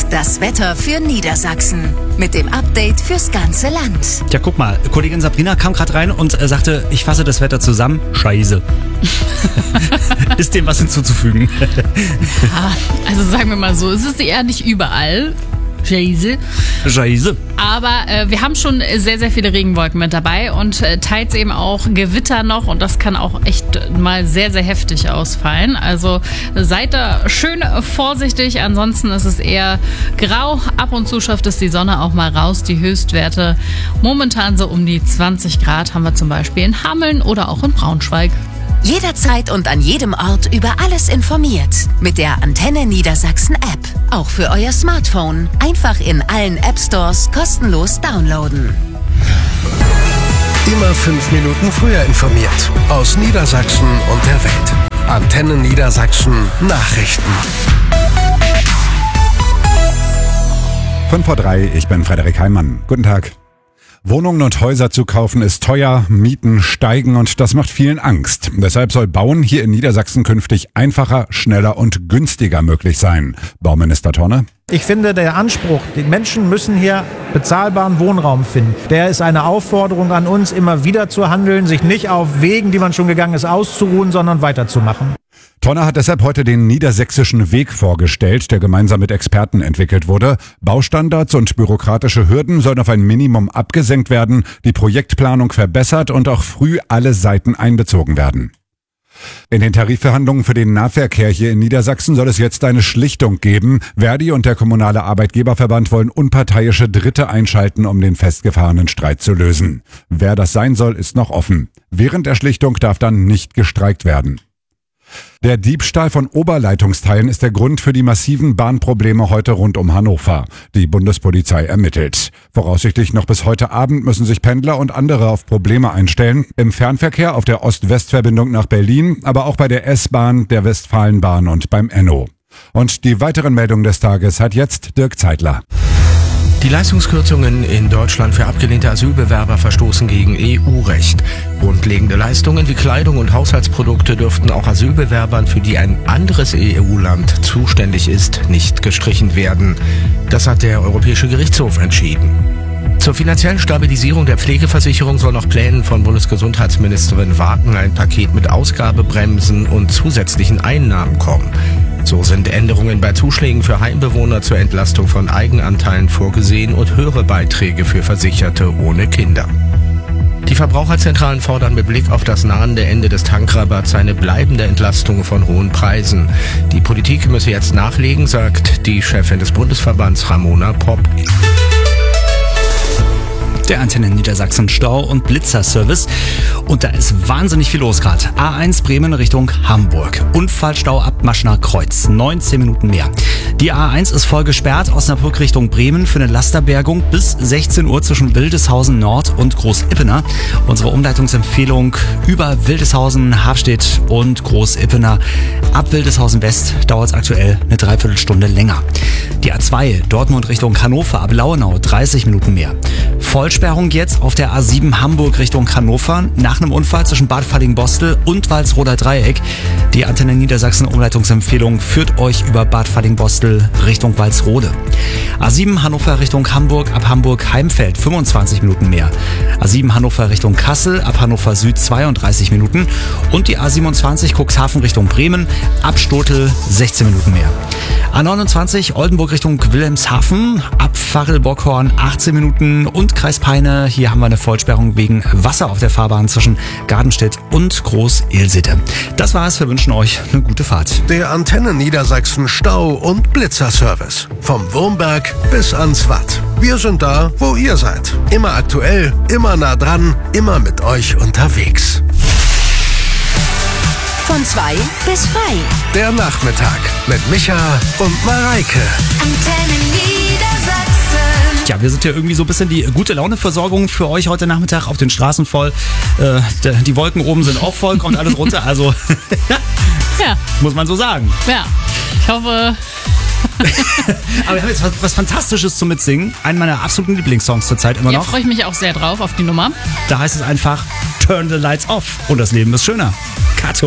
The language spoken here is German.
Das Wetter für Niedersachsen. Mit dem Update fürs ganze Land. Ja, guck mal, Kollegin Sabrina kam gerade rein und sagte, ich fasse das Wetter zusammen. Scheiße. Ist dem was hinzuzufügen? Ja, also sagen wir mal so, es ist eher nicht überall. Scheiße. Aber wir haben schon sehr, sehr viele Regenwolken mit dabei und teils eben auch Gewitter noch und das kann auch echt mal sehr, sehr heftig ausfallen. Also seid da schön vorsichtig, ansonsten ist es eher grau. Ab und zu schafft es die Sonne auch mal raus. Die Höchstwerte momentan so um die 20 Grad haben wir zum Beispiel in Hameln oder auch in Braunschweig. Jederzeit und an jedem Ort über alles informiert. Mit der Antenne Niedersachsen App. Auch für euer Smartphone. Einfach in allen App Stores kostenlos downloaden. Immer 5 Minuten früher informiert. Aus Niedersachsen und der Welt. Antenne Niedersachsen Nachrichten. 5:03, ich bin Frederik Heimann. Guten Tag. Wohnungen und Häuser zu kaufen ist teuer, Mieten steigen und das macht vielen Angst. Deshalb soll Bauen hier in Niedersachsen künftig einfacher, schneller und günstiger möglich sein. Bauminister Thorne? Ich finde, der Anspruch, die Menschen müssen hier bezahlbaren Wohnraum finden. Der ist eine Aufforderung an uns, immer wieder zu handeln, sich nicht auf Wegen, die man schon gegangen ist, auszuruhen, sondern weiterzumachen. Thorne hat deshalb heute den niedersächsischen Weg vorgestellt, der gemeinsam mit Experten entwickelt wurde. Baustandards und bürokratische Hürden sollen auf ein Minimum abgesenkt werden, die Projektplanung verbessert und auch früh alle Seiten einbezogen werden. In den Tarifverhandlungen für den Nahverkehr hier in Niedersachsen soll es jetzt eine Schlichtung geben. Verdi und der kommunale Arbeitgeberverband wollen unparteiische Dritte einschalten, um den festgefahrenen Streit zu lösen. Wer das sein soll, ist noch offen. Während der Schlichtung darf dann nicht gestreikt werden. Der Diebstahl von Oberleitungsteilen ist der Grund für die massiven Bahnprobleme heute rund um Hannover. Die Bundespolizei ermittelt. Voraussichtlich noch bis heute Abend müssen sich Pendler und andere auf Probleme einstellen. Im Fernverkehr auf der Ost-West-Verbindung nach Berlin, aber auch bei der S-Bahn, der Westfalenbahn und beim Enno. Und die weiteren Meldungen des Tages hat jetzt Dirk Zeitler. Die Leistungskürzungen in Deutschland für abgelehnte Asylbewerber verstoßen gegen EU-Recht. Grundlegende Leistungen wie Kleidung und Haushaltsprodukte dürften auch Asylbewerbern, für die ein anderes EU-Land zuständig ist, nicht gestrichen werden. Das hat der Europäische Gerichtshof entschieden. Zur finanziellen Stabilisierung der Pflegeversicherung soll nach Plänen von Bundesgesundheitsministerin Wagen ein Paket mit Ausgabebremsen und zusätzlichen Einnahmen kommen. So sind Änderungen bei Zuschlägen für Heimbewohner zur Entlastung von Eigenanteilen vorgesehen und höhere Beiträge für Versicherte ohne Kinder. Die Verbraucherzentralen fordern mit Blick auf das nahende Ende des Tankrabatts eine bleibende Entlastung von hohen Preisen. Die Politik müsse jetzt nachlegen, sagt die Chefin des Bundesverbands Ramona Popp. Der Antenne Niedersachsen Stau- und Blitzerservice. Und da ist wahnsinnig viel los gerade. A1 Bremen Richtung Hamburg. Unfallstau ab Maschner Kreuz. 19 Minuten mehr. Die A1 ist voll gesperrt. Osnabrück Richtung Bremen für eine Lasterbergung bis 16 Uhr zwischen Wildeshausen Nord und Groß-Ippener. Unsere Umleitungsempfehlung über Wildeshausen, Harstedt und Groß-Ippener. Ab Wildeshausen West dauert es aktuell eine Dreiviertelstunde länger. Die A2 Dortmund Richtung Hannover ab Lauenau 30 Minuten mehr. Vollsperrung jetzt auf der A7 Hamburg Richtung Hannover nach einem Unfall zwischen Bad Falling-Bostel und Walsroder Dreieck. Die Antenne Niedersachsen Umleitungsempfehlung führt euch über Bad Falling-Bostel Richtung Walsrode. A7 Hannover Richtung Hamburg ab Hamburg-Heimfeld 25 Minuten mehr. A7 Hannover Richtung Kassel ab Hannover Süd 32 Minuten. Und die A27 Cuxhaven Richtung Bremen ab Stotel 16 Minuten mehr. A29 Oldenburg Richtung Wilhelmshaven ab Varel-Bockhorn 18 Minuten und Kreis Peine. Hier haben wir eine Vollsperrung wegen Wasser auf der Fahrbahn zwischen Gardenstedt und Groß-Ilsede. Das war's. Wir wünschen euch eine gute Fahrt. Der Antenne Niedersachsen Stau- und Blitzerservice. Vom Wurmberg bis ans Watt. Wir sind da, wo ihr seid. Immer aktuell, immer nah dran, immer mit euch unterwegs. Von 2 bis 3. Der Nachmittag mit Micha und Mareike. Antenne Niedersachsen. Ja, wir sind ja irgendwie so ein bisschen die gute Laune-Versorgung für euch heute Nachmittag auf den Straßen voll. Die Wolken oben sind auch voll, kommt alles runter. Also, Ja. muss man so sagen. Ja, ich hoffe... Aber wir haben jetzt was Fantastisches zum Mitsingen. Einen meiner absoluten Lieblingssongs zurzeit immer Ja, noch. freue ich mich auch sehr drauf auf die Nummer. Da heißt es einfach Turn the Lights Off und das Leben ist schöner. Kato.